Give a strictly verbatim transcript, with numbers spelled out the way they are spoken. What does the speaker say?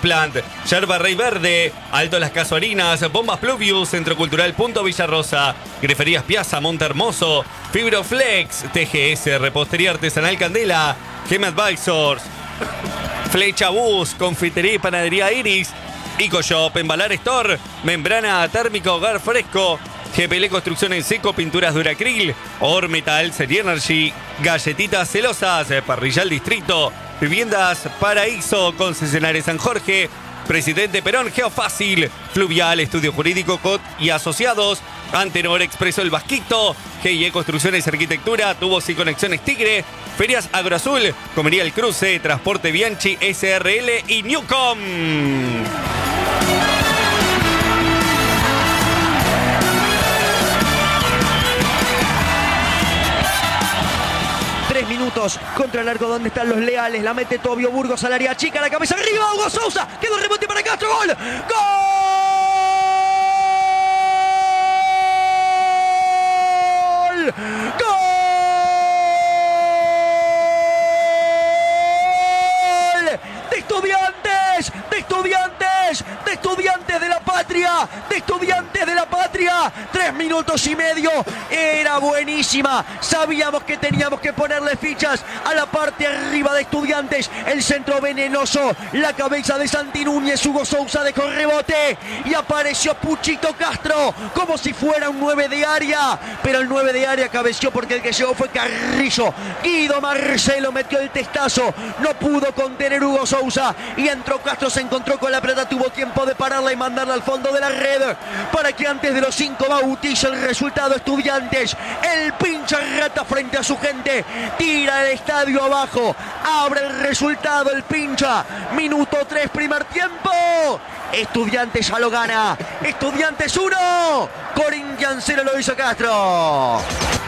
Implant, Yerba Rey Verde, Alto Las Casuarinas, Bombas Pluvius, Centro Cultural Punto Villarrosa, Greferías Piazza, Monte Hermoso, Fibroflex, T G S, Repostería Artesanal Candela, Gem Advisors, Flecha Bus, Confitería y Panadería Iris, EcoShop, Embalar Store, Membrana Térmica Hogar Fresco, G P L Construcción en Seco, Pinturas Duracril, Ormetal, Energy, Galletitas Celosas, Parrillal Distrito, Viviendas Paraíso, Concesionarios San Jorge, Presidente Perón, Geofácil, Fluvial, Estudio Jurídico C O T y Asociados, Antenor Expreso El Vasquito, G I E Construcciones y Arquitectura, Tubos y Conexiones Tigre, Ferias Agroazul, Comería El Cruce, Transporte Bianchi, S R L y Newcom. Tres minutos contra el arco donde están los leales. La mete Tobio Burgos al área chica. La cabeza arriba. Hugo Sousa. Quedó el rebote para Castro. Gol. Gol. Gol. De Estudiantes. De Estudiantes. De Estudiantes de la Patria. De Estudiantes de la Patria. Tres minutos y medio. Era buenísima. Sabíamos que teníamos que ponerle fichas a la parte arriba de Estudiantes. El centro venenoso. La cabeza de Santi Núñez. Hugo Sousa dejó rebote. Y apareció Puchito Castro. Como si fuera un nueve de área. Pero el nueve de área cabeció porque el que llegó fue Carrillo. Guido Marcelo metió el testazo. No pudo contener Hugo Sousa. Y entró Castro. Se encontró con la pelota. Tuvo tiempo de pararla y mandarla al fondo de la red. Para que antes de los cinco bautice el resultado Estudiantes. El pincha rata frente a su gente. Tira el estadio abajo. Abre el resultado el pincha. Minuto tres, primer tiempo. Estudiantes ya lo gana. Estudiantes uno. Corinthians cero lo hizo Castro.